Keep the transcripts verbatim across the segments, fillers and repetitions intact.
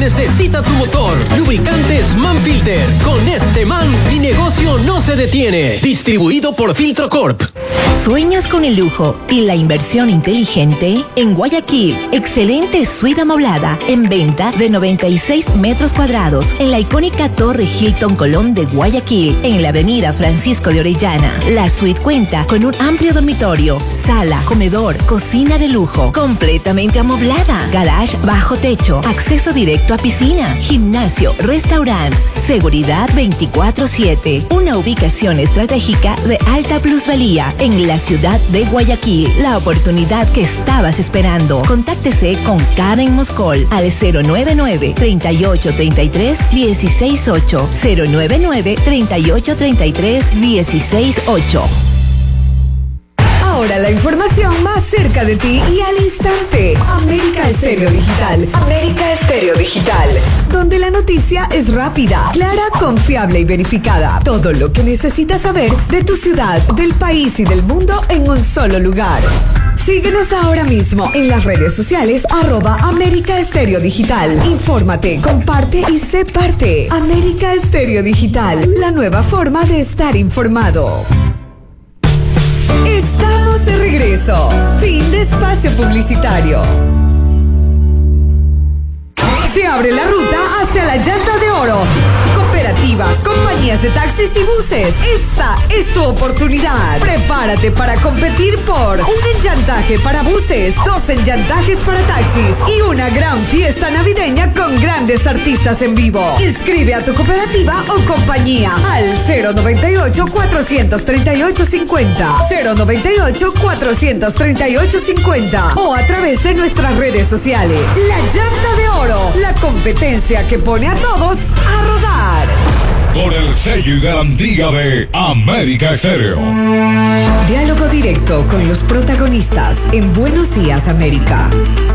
necesita tu motor. Lubricantes Manfilter. Con este man, mi negocio no se detiene. Distribuido por Filtrocorp. ¿Sueñas con el lujo y la inversión inteligente? En Guayaquil, excelente suite amoblada en venta de noventa y seis metros cuadrados en la icónica Torre Hilton Colón de Guayaquil, en la avenida Francisco de Orellana. La suite cuenta con un amplio dormitorio, sala, comedor, cocina de lujo, completamente amoblada, garage bajo techo, acceso directo a piscina, gimnasio, restaurantes, seguridad veinticuatro siete. Una ubicación estratégica de alta plusvalía en la ciudad de Guayaquil. La oportunidad que estabas esperando. Contáctese con Karen Moscol al cero nueve nueve, treinta y ocho, treinta y tres, dieciséis ocho, cero nueve nueve, treinta y ocho, treinta y tres, dieciséis ocho. Ahora la información más cerca de ti y al instante. América Estéreo Digital. América Estéreo Digital. Donde la noticia es rápida, clara, confiable y verificada. Todo lo que necesitas saber de tu ciudad, del país y del mundo en un solo lugar. Síguenos ahora mismo en las redes sociales arroba América Estéreo Digital. Infórmate, comparte y sé parte. América Estéreo Digital, la nueva forma de estar informado. Estamos de regreso. Fin de espacio publicitario. Se abre la ruta hacia la llanta de oro. Cooperativas, compañías de taxis y buses. Esta es tu oportunidad. Prepárate para competir por un enllantaje para buses, dos enllantajes para taxis y una gran fiesta navideña con grandes artistas en vivo. Inscribe a tu cooperativa o compañía al cero noventa y ocho, cuatrocientos treinta y ocho, cincuenta, cero noventa y ocho, cuatrocientos treinta y ocho, cincuenta o a través de nuestras redes sociales. La llanta de oro, la competencia que pone a todos a rodar. Con el sello y garantía de América Estéreo. Diálogo directo con los protagonistas en Buenos Días, América.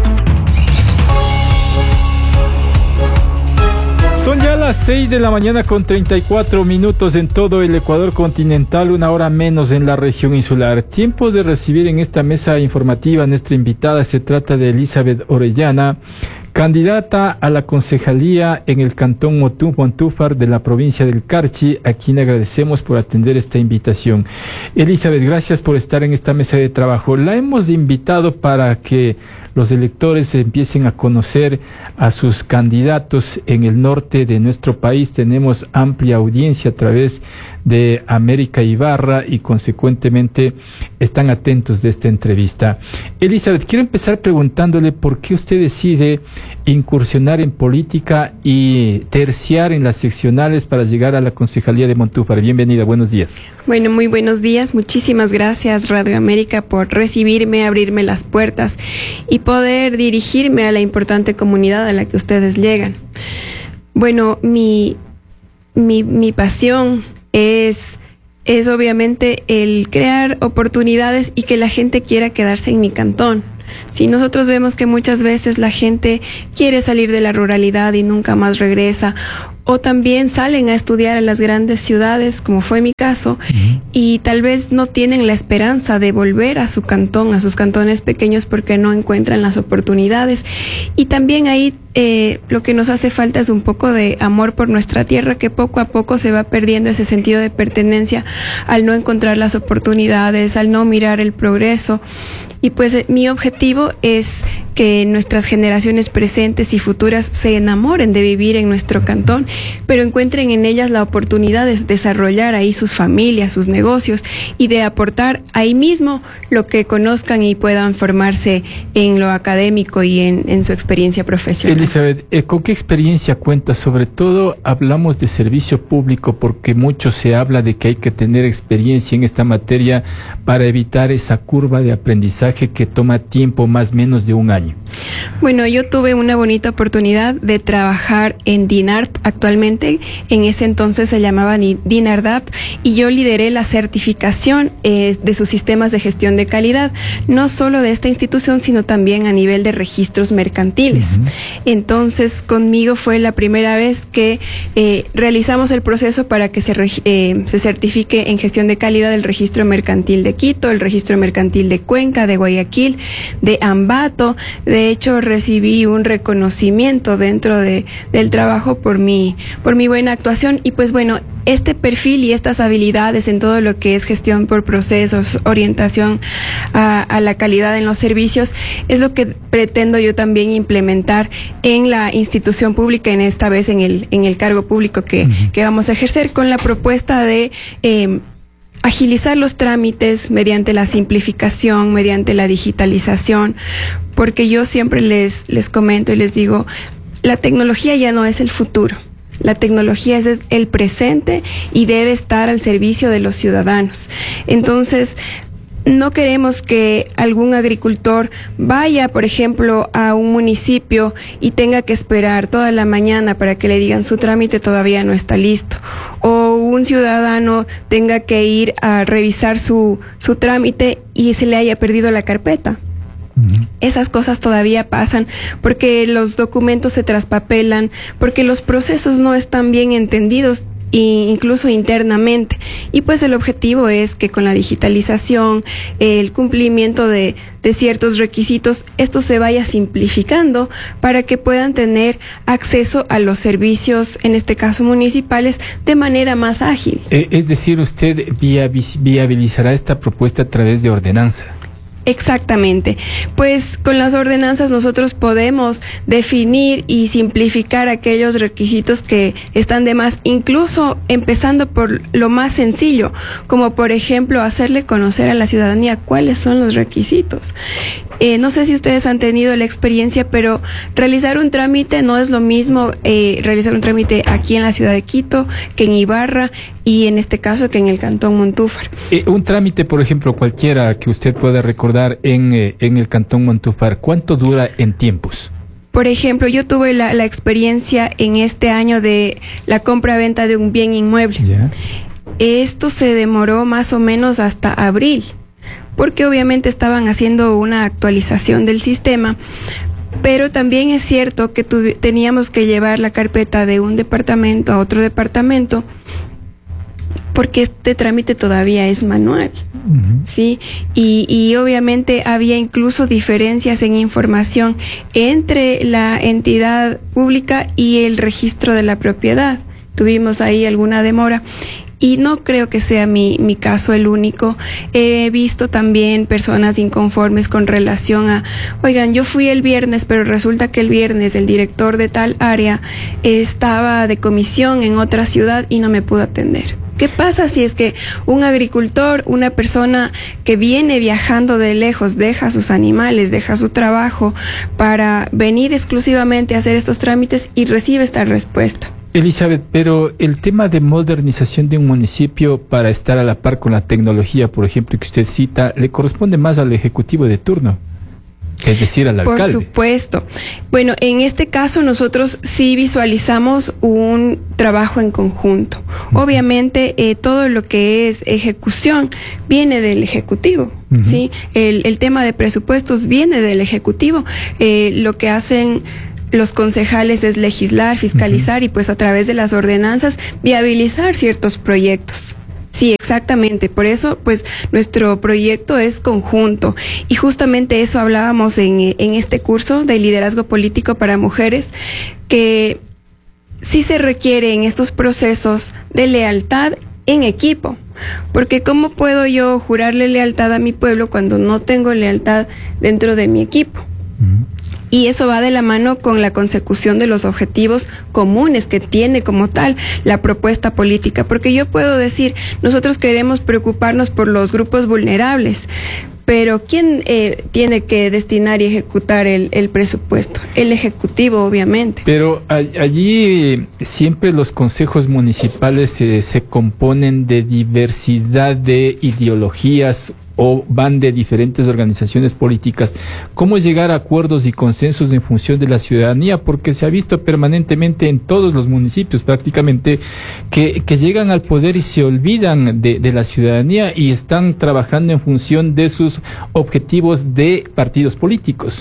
Son ya las seis de la mañana con treinta y cuatro minutos en todo el Ecuador continental, una hora menos en la región insular. Tiempo de recibir en esta mesa informativa a nuestra invitada. Se trata de Elizabeth Orellana, candidata a la concejalía en el cantón Montúfar de la provincia del Carchi, a quien agradecemos por atender esta invitación. Elizabeth, gracias por estar en esta mesa de trabajo. La hemos invitado para que los electores empiecen a conocer a sus candidatos en el norte de nuestro país. Tenemos amplia audiencia a través de América Ibarra y consecuentemente están atentos de esta entrevista. Elizabeth, quiero empezar preguntándole por qué usted decide incursionar en política y terciar en las seccionales para llegar a la concejalía de Montúfar. Bienvenida, buenos días. Bueno, muy buenos días. Muchísimas gracias, Radio América, por recibirme, abrirme las puertas y poder dirigirme a la importante comunidad a la que ustedes llegan. Bueno, mi, mi, mi pasión es, es obviamente el crear oportunidades y que la gente quiera quedarse en mi cantón. Si nosotros vemos que muchas veces la gente quiere salir de la ruralidad y nunca más regresa, o también salen a estudiar a las grandes ciudades, como fue mi caso, uh-huh. y tal vez no tienen la esperanza de volver a su cantón, a sus cantones pequeños, porque no encuentran las oportunidades. Y también ahí eh, lo que nos hace falta es un poco de amor por nuestra tierra, que poco a poco se va perdiendo ese sentido de pertenencia al no encontrar las oportunidades, al no mirar el progreso. Y pues eh, mi objetivo es que nuestras generaciones presentes y futuras se enamoren de vivir en nuestro cantón, pero encuentren en ellas la oportunidad de desarrollar ahí sus familias, sus negocios y de aportar ahí mismo lo que conozcan y puedan formarse en lo académico y en, en su experiencia profesional. Elizabeth, eh, ¿con qué experiencia cuentas? Sobre todo hablamos de servicio público porque mucho se habla de que hay que tener experiencia en esta materia para evitar esa curva de aprendizaje que toma tiempo más o menos de un año. Bueno, yo tuve una bonita oportunidad de trabajar en DINARP actualmente, en ese entonces se llamaba DINARDAP, y yo lideré la certificación eh, de sus sistemas de gestión de calidad, no solo de esta institución, sino también a nivel de registros mercantiles. Uh-huh. Entonces, conmigo fue la primera vez que eh, realizamos el proceso para que se, eh, se certifique en gestión de calidad el registro mercantil de Quito, el registro mercantil de Cuenca, de de Guayaquil, de Ambato. De hecho, recibí un reconocimiento dentro de, del trabajo por mi, por mi buena actuación. Y pues bueno, este perfil y estas habilidades en todo lo que es gestión por procesos, orientación a, a la calidad en los servicios, es lo que pretendo yo también implementar en la institución pública, en esta vez en el, en el cargo público que, uh-huh. que vamos a ejercer, con la propuesta de eh, agilizar los trámites mediante la simplificación, mediante la digitalización, porque yo siempre les, les comento y les digo, la tecnología ya no es el futuro. La tecnología es el presente y debe estar al servicio de los ciudadanos. Entonces, no queremos que algún agricultor vaya, por ejemplo, a un municipio y tenga que esperar toda la mañana para que le digan su trámite todavía no está listo. O un ciudadano tenga que ir a revisar su, su trámite y se le haya perdido la carpeta. Esas cosas todavía pasan porque los documentos se traspapelan, porque los procesos no están bien entendidos, e incluso internamente. Y pues el objetivo es que con la digitalización, el cumplimiento de, de ciertos requisitos, esto se vaya simplificando para que puedan tener acceso a los servicios, en este caso municipales, de manera más ágil. Eh, es decir, usted viabilizará esta propuesta a través de ordenanza. Exactamente. Pues con las ordenanzas nosotros podemos definir y simplificar aquellos requisitos que están de más, incluso empezando por lo más sencillo, como por ejemplo hacerle conocer a la ciudadanía cuáles son los requisitos. Eh, no sé si ustedes han tenido la experiencia, pero realizar un trámite no es lo mismo eh, realizar un trámite aquí en la ciudad de Quito que en Ibarra y en este caso que en el Cantón Montúfar. Eh, un trámite, por ejemplo, cualquiera que usted pueda recordar en, eh, en el Cantón Montúfar, ¿cuánto dura en tiempos? Por ejemplo, yo tuve la, la experiencia en este año de la compra-venta de un bien inmueble. ¿Ya? Esto se demoró más o menos hasta abril, porque obviamente estaban haciendo una actualización del sistema, pero también es cierto que teníamos que llevar la carpeta de un departamento a otro departamento, porque este trámite todavía es manual, uh-huh. ¿sí? Y, y obviamente había incluso diferencias en información entre la entidad pública y el registro de la propiedad. Tuvimos ahí alguna demora. Y no creo que sea mi, mi caso el único. He visto también personas inconformes con relación a, oigan, yo fui el viernes, pero resulta que el viernes el director de tal área estaba de comisión en otra ciudad y no me pudo atender. ¿Qué pasa si es que un agricultor, una persona que viene viajando de lejos, deja sus animales, deja su trabajo para venir exclusivamente a hacer estos trámites y recibe esta respuesta? Elizabeth, pero el tema de modernización de un municipio para estar a la par con la tecnología, por ejemplo, que usted cita, le corresponde más al ejecutivo de turno, es decir, al alcalde. Por supuesto. Bueno, en este caso nosotros sí visualizamos un trabajo en conjunto. Uh-huh. Obviamente, eh, todo lo que es ejecución viene del ejecutivo. Uh-huh. ¿Sí? El, el tema de presupuestos viene del ejecutivo. Eh, lo que hacen los concejales es legislar, fiscalizar, uh-huh. y pues a través de las ordenanzas viabilizar ciertos proyectos. Sí, exactamente. Por eso, pues, nuestro proyecto es conjunto. Y justamente eso hablábamos en, en este curso de liderazgo político para mujeres, que sí se requiere en estos procesos de lealtad en equipo. Porque ¿cómo puedo yo jurarle lealtad a mi pueblo cuando no tengo lealtad dentro de mi equipo? Uh-huh. Y eso va de la mano con la consecución de los objetivos comunes que tiene como tal la propuesta política. Porque yo puedo decir, nosotros queremos preocuparnos por los grupos vulnerables, pero ¿quién eh, tiene que destinar y ejecutar el, el presupuesto? El Ejecutivo, obviamente. Pero a, allí eh, siempre los consejos municipales eh, se componen de diversidad de ideologías o van de diferentes organizaciones políticas. ¿Cómo llegar a acuerdos y consensos en función de la ciudadanía? Porque se ha visto permanentemente en todos los municipios prácticamente que, que llegan al poder y se olvidan de, de la ciudadanía y están trabajando en función de sus objetivos de partidos políticos.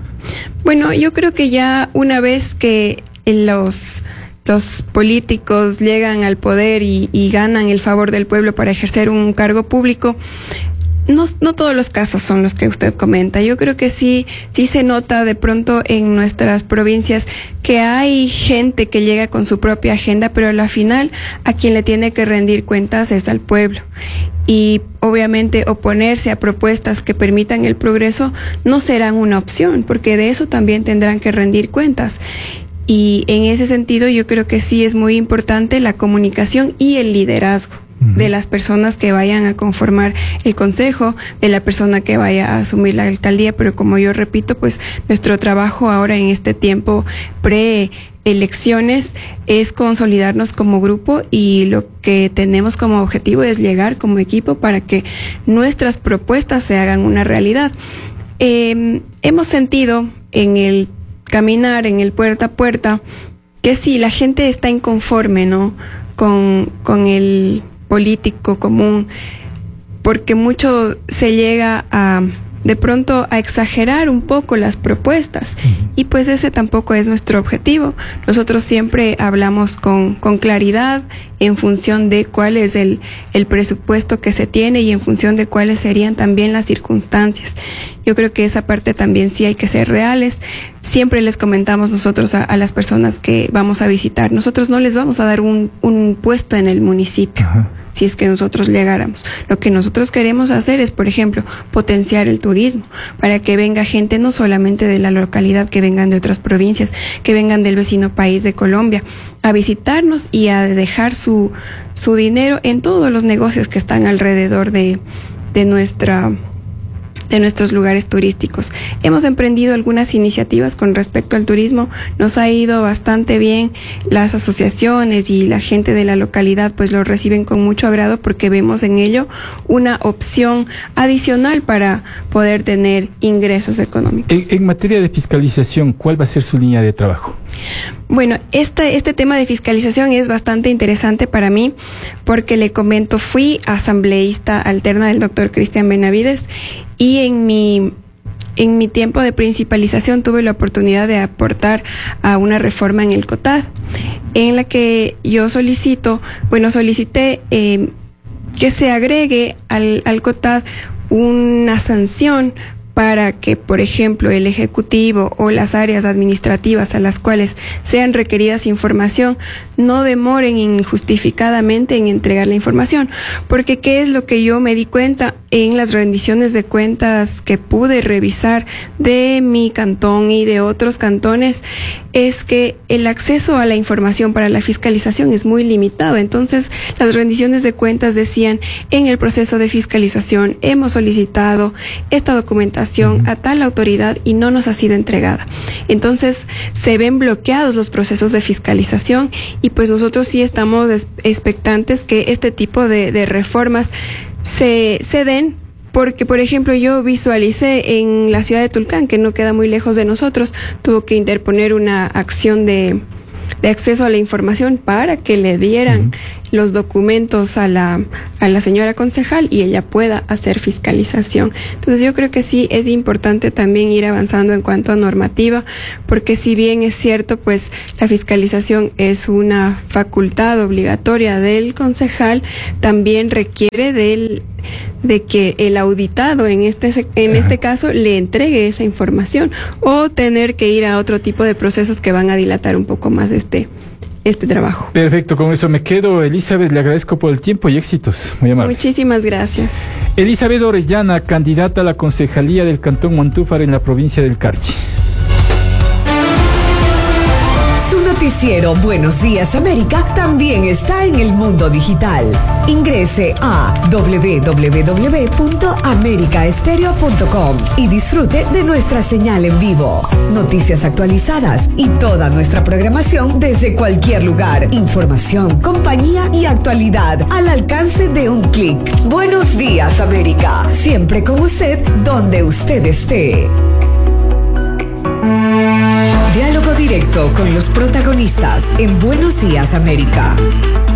Bueno, yo creo que ya una vez que los... los políticos llegan al poder y, y ganan el favor del pueblo para ejercer un cargo público, No, no todos los casos son los que usted comenta. Yo creo que sí, sí se nota de pronto en nuestras provincias que hay gente que llega con su propia agenda, pero a la final a quien le tiene que rendir cuentas es al pueblo. Y obviamente oponerse a propuestas que permitan el progreso no serán una opción, porque de eso también tendrán que rendir cuentas. Y en ese sentido yo creo que sí es muy importante la comunicación y el liderazgo de las personas que vayan a conformar el consejo, de la persona que vaya a asumir la alcaldía, pero como yo repito, pues nuestro trabajo ahora en este tiempo pre-elecciones es consolidarnos como grupo y lo que tenemos como objetivo es llegar como equipo para que nuestras propuestas se hagan una realidad. Eh, hemos sentido en el caminar, en el puerta a puerta, que sí, la gente está inconforme, ¿no? Con, con el político común, porque mucho se llega a de pronto a exagerar un poco las propuestas y pues ese tampoco es nuestro objetivo. Nosotros siempre hablamos con, con claridad en función de cuál es el, el presupuesto que se tiene y en función de cuáles serían también las circunstancias. Yo creo que esa parte también sí hay que ser reales. Siempre les comentamos nosotros a, a las personas que vamos a visitar, nosotros no les vamos a dar un, un puesto en el municipio. Ajá. Si es que nosotros llegáramos. Lo que nosotros queremos hacer es, por ejemplo, potenciar el turismo, para que venga gente no solamente de la localidad, que vengan de otras provincias, que vengan del vecino país de Colombia, a visitarnos y a dejar su, su dinero en todos los negocios que están alrededor de, de nuestra... de nuestros lugares turísticos. Hemos emprendido algunas iniciativas con respecto al turismo, nos ha ido bastante bien, las asociaciones y la gente de la localidad pues lo reciben con mucho agrado porque vemos en ello una opción adicional para poder tener ingresos económicos. En, en materia de fiscalización, ¿cuál va a ser su línea de trabajo? Bueno, este, este tema de fiscalización es bastante interesante para mí porque le comento, fui asambleísta alterna del doctor Cristian Benavides y en mi, en mi tiempo de principalización tuve la oportunidad de aportar a una reforma en el COTAD, en la que yo solicito, bueno, solicité eh, que se agregue al, al COTAD una sanción para que, por ejemplo, el Ejecutivo o las áreas administrativas a las cuales sean requeridas información no demoren injustificadamente en entregar la información. Porque ¿qué es lo que yo me di cuenta en las rendiciones de cuentas que pude revisar de mi cantón y de otros cantones? Es que el acceso a la información para la fiscalización es muy limitado. Entonces, las rendiciones de cuentas decían, en el proceso de fiscalización hemos solicitado esta documentación a tal autoridad y no nos ha sido entregada. Entonces se ven bloqueados los procesos de fiscalización y pues nosotros sí estamos expectantes que este tipo de, de reformas se, se den. Porque, por ejemplo, yo visualicé en la ciudad de Tulcán, que no queda muy lejos de nosotros, tuvo que interponer una acción de, de acceso a la información para que le dieran uh-huh. los documentos a la, a la señora concejal y ella pueda hacer fiscalización. Entonces yo creo que sí es importante también ir avanzando en cuanto a normativa, porque si bien es cierto, pues la fiscalización es una facultad obligatoria del concejal, también requiere del de que el auditado en este en este caso le entregue esa información o tener que ir a otro tipo de procesos que van a dilatar un poco más este este trabajo. Perfecto, con eso me quedo. Elizabeth, le agradezco por el tiempo y éxitos. Muy amable. Muchísimas gracias. Elizabeth Orellana, candidata a la concejalía del Cantón Montúfar en la provincia del Carchi. Noticiero Buenos Días América también está en el mundo digital. Ingrese a doble u doble u doble u punto america estéreo punto com y disfrute de nuestra señal en vivo. Noticias actualizadas y toda nuestra programación desde cualquier lugar. Información, compañía y actualidad al alcance de un clic. Buenos Días América, siempre con usted donde usted esté. Diálogo directo con los protagonistas en Buenos Días América.